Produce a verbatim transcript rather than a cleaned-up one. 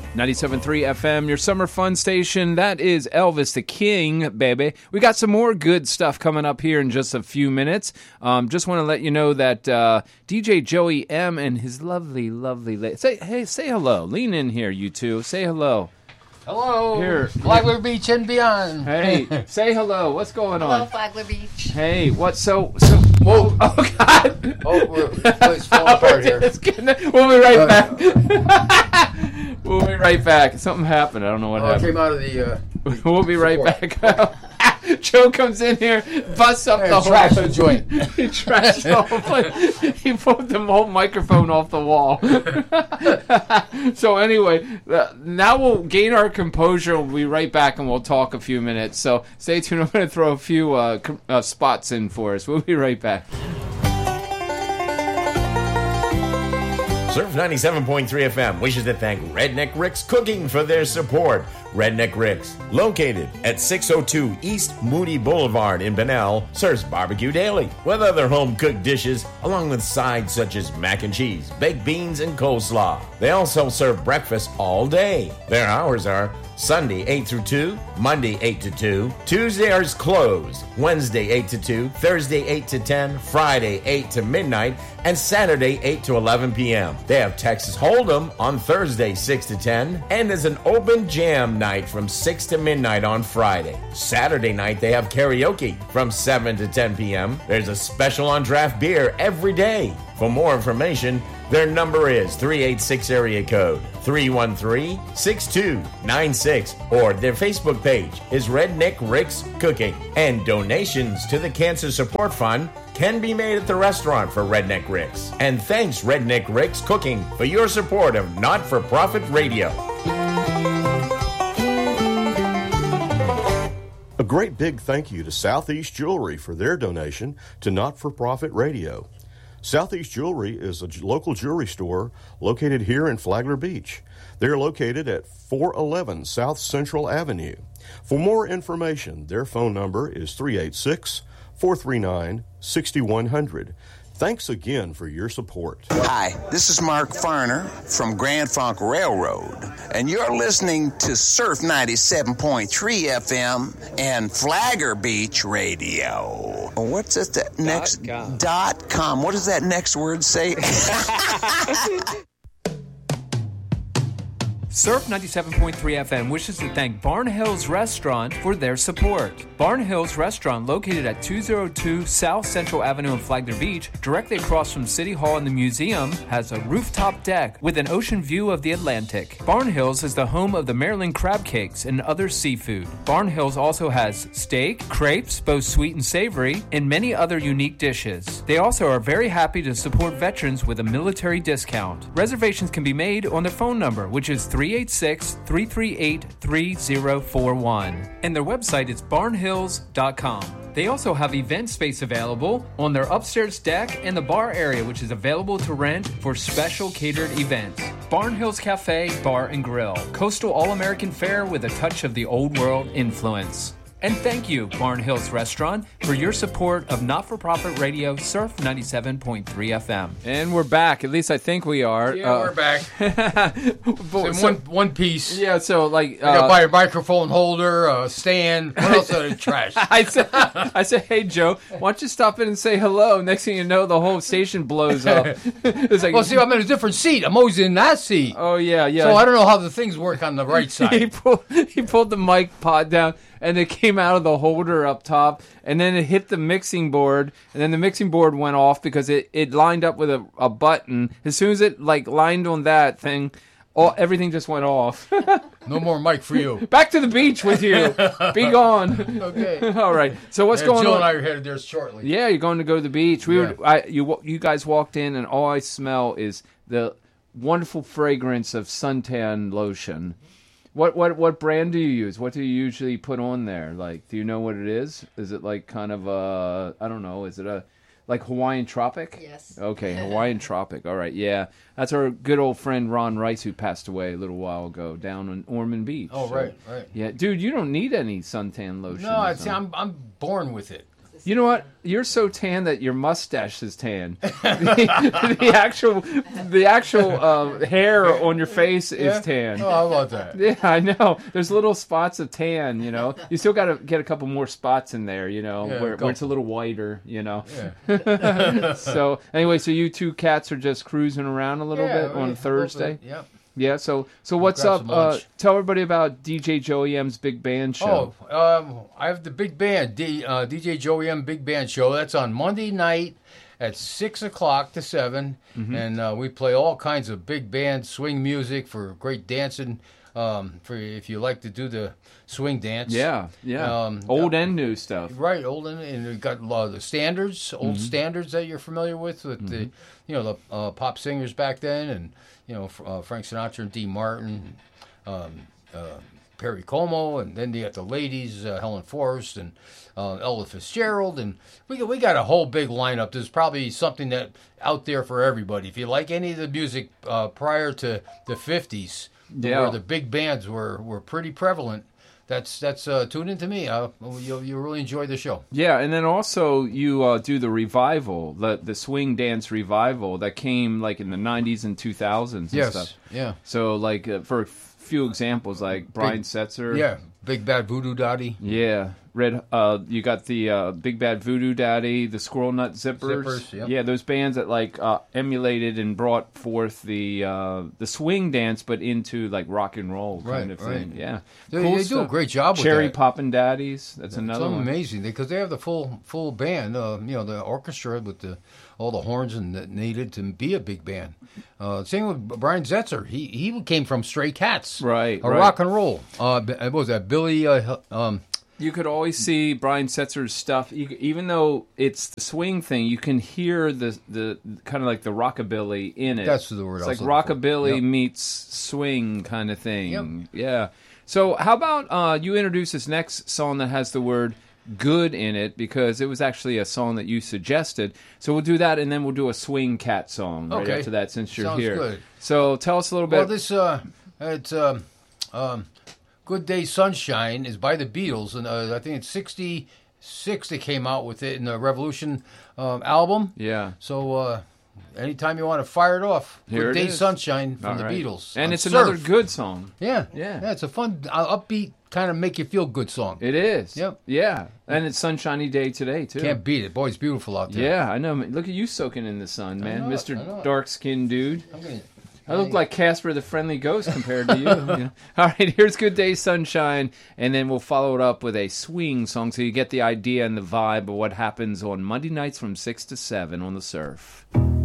ninety-seven point three F M, your summer fun station. That is Elvis the King, baby. We got some more good stuff coming up here in just a few minutes. Um, just want to let you know that uh, D J Joey M and his lovely, lovely... La- say, hey, say hello. Lean in here, you two. Say hello. Hello. Here. Flagler Beach and beyond. Hey, say hello. What's going Hello, on? Flagler Beach. Hey, what? So, so... Whoa. Oh, God. Oh, we're, it's falling apart here. It's getting, we'll be right back. We'll be right back. Something happened. I don't know what Oh, happened. it came out of the... Uh, We'll be right support. back. Joe comes in here, busts up Hey, the whole trash the joint. He trashed the whole place. He pulled the whole microphone off the wall. So anyway, uh, now we'll gain our composure. We'll be right back and we'll talk a few minutes. So stay tuned. I'm going to throw a few uh, com- uh, spots in for us. We'll be right back. Surf ninety-seven point three F M wishes to thank Redneck Rick's Cooking for their support. Redneck Rick's, located at six oh two East Moody Boulevard in Bunnell, serves barbecue daily with other home-cooked dishes along with sides such as mac and cheese, baked beans, and coleslaw. They also serve breakfast all day. Their hours are Sunday eight through two, Monday eight to two, Tuesday is closed, Wednesday eight to two, Thursday eight to ten, Friday eight to midnight, and Saturday eight to eleven p.m. They have Texas Hold'em on Thursday six to ten, and there's an open jam night from six to midnight on Friday. Saturday night they have karaoke from seven to ten p.m. There's a special on draft beer every day. For more information, their number is three eight six area code three one three, six two nine six, or their Facebook page is Redneck Rick's Cooking. And donations to the Cancer Support Fund can be made at the restaurant for Redneck Rick's. And thanks, Redneck Rick's Cooking, for your support of Not-for-Profit Radio. A great big thank you to Southeast Jewelry for their donation to Not-for-Profit Radio. Southeast Jewelry is a local jewelry store located here in Flagler Beach. They're located at four eleven South Central Avenue. For more information, their phone number is three eight six, four three nine, six one zero zero. Thanks again for your support. Hi, this is Mark Farner from Grand Funk Railroad, and you're listening to Surf ninety-seven point three F M and Flagler Beach Radio. What's it, that next? com. Dot com. What does that next word say? Surf ninety-seven point three F M wishes to thank Barn Hills Restaurant for their support. Barn Hills Restaurant, located at two oh two South Central Avenue in Flagler Beach, directly across from City Hall and the museum, has a rooftop deck with an ocean view of the Atlantic. Barn Hills is the home of the Maryland crab cakes and other seafood. Barn Hills also has steak, crepes, both sweet and savory, and many other unique dishes. They also are very happy to support veterans with a military discount. Reservations can be made on their phone number, which is three eight six, three three eight, three zero four one. And their website is barn hills dot com. They also have event space available on their upstairs deck and the bar area, which is available to rent for special catered events. Barn Hills Cafe, Bar and Grill. Coastal All-American fare with a touch of the old world influence. And thank you, Barn Hills Restaurant, for your support of Not-for-Profit Radio, Surf ninety-seven point three F M. And we're back. At least I think we are. Yeah, uh, we're back. but, So so, one, one piece. yeah, so like... I got Uh, to buy a microphone holder, a stand. What else are they trash? I said, I said, hey, Joe, why don't you stop in and say hello? Next thing you know, the whole station blows up. It's like, Well, see, I'm in a different seat. I'm always in that seat. oh, yeah, yeah. So I don't know how the things work on the right he, side. pulled, he pulled the mic pod down, and it came out of the holder up top, and then it hit the mixing board, and then the mixing board went off because it, it lined up with a, a button. As soon as it like lined on that thing, all, everything just went off. No more mic for you. Back to the beach with you. Be gone. Okay. All right. So what's Yeah, going Jill on? and I are headed there shortly. Yeah, you're going to go to the beach. We Yeah. were, I, you, you guys walked in, and all I smell is the wonderful fragrance of suntan lotion. What what what brand do you use? What do you usually put on there? Like, do you know what it is? Is it like kind of a, I don't know, is it a like Hawaiian Tropic? Yes. Okay, Hawaiian Tropic. All right, yeah. That's our good old friend Ron Rice, who passed away a little while ago down in Ormond Beach. Oh, So, right, right. Yeah, dude, you don't need any suntan lotion. No, or I see, something. I'm I'm born with it. The You know what? You're so tan that your mustache is tan. the, the actual, the actual uh, hair on your face is Yeah? tan. Oh, how about that? Yeah, I know. There's little spots of tan, you know. You still got to get a couple more spots in there, you know, Yeah, where, where it's a couple. little whiter, you know. Yeah. So, anyway, so you two cats are just cruising around a little Yeah, bit right, on a Thursday? little bit, Yep. Yeah, so so what's grab up? some Uh, lunch. tell everybody about D J Joey M's Big Band Show. Oh, um, I have the big band, D, uh, D J Joey M Big Band Show. That's on Monday night at six o'clock to seven, Mm-hmm. and uh, we play all kinds of big band swing music for great dancing. Um, for if you like to do the swing dance, Yeah, yeah. Um, Old and new stuff. right, old and, and we got a lot of the standards, old Mm-hmm. standards that you're familiar with, with the you know the uh, pop singers back then, and you know f- uh, Frank Sinatra and Dean Martin, um, uh, Perry Como, and then you got the ladies, uh, Helen Forrest and uh, Ella Fitzgerald, and we got, we got a whole big lineup. There's probably something that out there for everybody. If you like any of the music uh, prior to the fifties, Yeah. where the big bands were, were pretty prevalent, that's that's uh, tune into me. Uh, you'll you'll really enjoy the show. Yeah, and then also you uh, do the revival, the the swing dance revival that came like in the nineties and two thousands and Yes, stuff. yeah. So like uh, for a few examples, like Brian Big- Setzer. Yeah, Big Bad Voodoo Daddy. Yeah, Red. Uh, you got the uh, Big Bad Voodoo Daddy, the Squirrel Nut Zippers. Zippers, yep. Yeah, those bands that like uh, emulated and brought forth the uh, the swing dance, but into like rock and roll kind Right, of right. thing. Yeah, They, Cool they do a stuff. great job with Cherry that. Poppin' Daddies. That's another it's one. amazing because they have the full full band. Uh, you know, the orchestra with the all the horns and that needed to be a big band. Uh, same with Brian Setzer. He he came from Stray Cats. Right, A right. rock and roll. Uh, what was that? Billy. Uh, um, You could always see Brian Setzer's stuff, you, even though it's the swing thing. You can hear the the kind of like the rockabilly in it. That's the word It's I was like looking for. rockabilly Yep. meets swing kind of thing. Yep. Yeah. So how about uh, you introduce this next song that has the word "good" in it, because it was actually a song that you suggested. So we'll do that, and then we'll do a swing cat song right Okay. after that, since you're Sounds here. good. So tell us a little bit. well, this uh, it's um, um, "Good Day Sunshine" is by the Beatles, and uh, I think it's sixty-six they came out with it in the Revolution um, album. yeah. So uh, anytime you want to fire it off, Here "Good it Day is. Sunshine" from All the right. Beatles, And on it's Surf. another good song. Yeah, Yeah. yeah. It's a fun, uh, upbeat, kind of make you feel good song. It is. Yep. Yeah. And it's sunshiny day today, too. Can't beat it. Boy, it's beautiful out there. Yeah, I know. Look at you soaking in the sun, man. know it, Mister I know it. Dark-skinned dude. I'm gonna, I look like Casper the Friendly Ghost compared to you. you know? All right, here's Good Day Sunshine, and then we'll follow it up with a swing song so you get the idea and the vibe of what happens on Monday nights from six to seven on the Surf.